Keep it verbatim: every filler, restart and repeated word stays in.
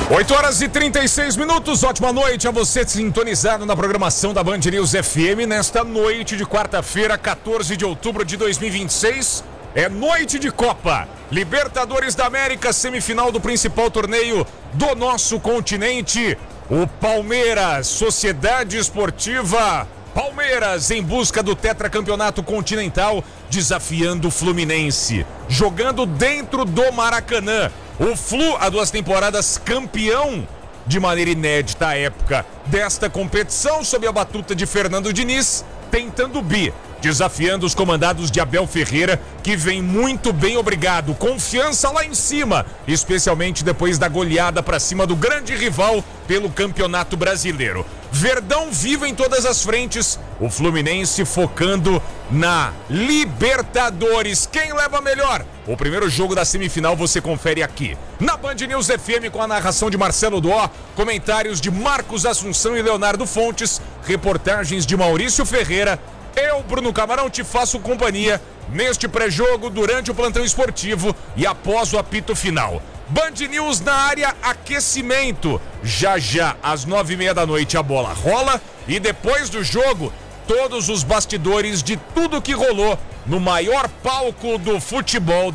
oito horas e trinta e seis minutos, ótima noite a você sintonizado na programação da Band News F M nesta noite de quarta-feira, quatorze de outubro de dois mil e vinte e seis. É noite de Copa, Libertadores da América, semifinal do principal torneio do nosso continente. O Palmeiras, Sociedade Esportiva Palmeiras, em busca do tetracampeonato continental, desafiando o Fluminense, jogando dentro do Maracanã. O Flu, há duas temporadas, campeão de maneira inédita à época desta competição, sob a batuta de Fernando Diniz, tentando bi, desafiando os comandados de Abel Ferreira, que vem muito bem, obrigado. Confiança lá em cima, especialmente depois da goleada para cima do grande rival pelo Campeonato Brasileiro. Verdão vivo em todas as frentes, o Fluminense focando na Libertadores. Quem leva melhor? O primeiro jogo da semifinal você confere aqui na Band News F M, com a narração de Marcelo Duó, comentários de Marcos Assunção e Leonardo Fontes, reportagens de Maurício Ferreira. Eu, Bruno Camarão, te faço companhia neste pré-jogo, durante o plantão esportivo e após o apito final. Band News na área, aquecimento. Já já, às nove e meia da noite, a bola rola e depois do jogo, todos os bastidores de tudo que rolou no maior palco do futebol